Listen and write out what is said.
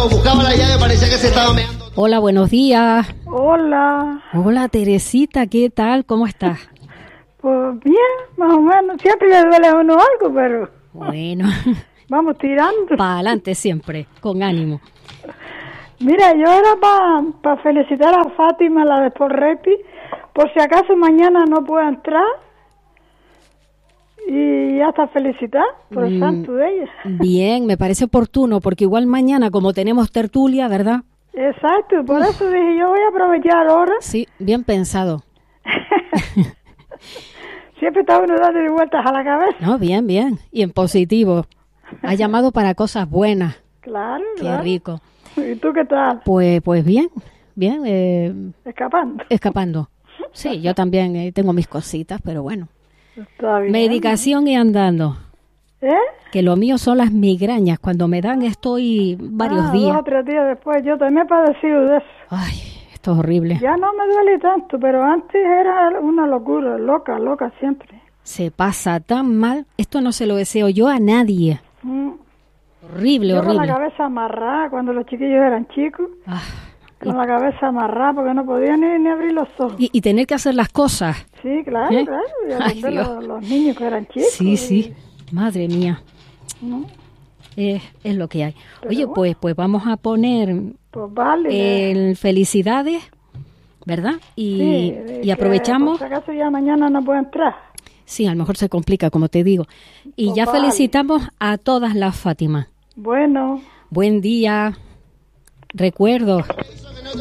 Buscaba la llave, parecía que se estaba meando. Hola, buenos días. Hola. Hola, Teresita, ¿qué tal? ¿Cómo estás? Pues bien, más o menos. Siempre le duele a uno algo, pero... Bueno. Vamos tirando. Para adelante siempre, con ánimo. Mira, yo era para felicitar a Fátima, la de Sporrepi, por si acaso mañana no pueda entrar. Y ya está felicitar por el santo de ella. Bien, me parece oportuno, porque igual mañana, como tenemos tertulia, ¿verdad? Exacto, por eso dije, yo voy a aprovechar ahora. Sí, bien pensado. Siempre está uno dándole vueltas a la cabeza. No, bien, bien. Y en positivo. Ha llamado para cosas buenas. Claro, Qué claro. rico. ¿Y tú qué tal? Pues bien, bien. Escapando. Sí, yo también tengo mis cositas, pero bueno. Está bien. Medicación y andando. ¿Eh? Que lo mío son las migrañas. Cuando me dan estoy varios días. 2 o 3 días después. Yo también he padecido de eso. Ay, esto es horrible. Ya no me duele tanto, pero antes era una locura. Loca siempre. Se pasa tan mal. Esto no se lo deseo yo a nadie. Horrible, yo horrible. Con la cabeza amarrada cuando los chiquillos eran chicos. Con la cabeza amarrada porque no podía ni abrir los ojos. Y tener que hacer las cosas. Sí, claro. Y atender los niños que eran chicos. Sí. Madre mía. ¿No? Es lo que hay. Pero oye, bueno, pues vamos a poner pues vale, felicidades, ¿verdad? Y aprovechamos. Por si acaso ya mañana no puedo entrar. Sí, a lo mejor se complica, como te digo. Y Pues ya vale. felicitamos a todas las Fátimas. Bueno. Buen día. Recuerdos.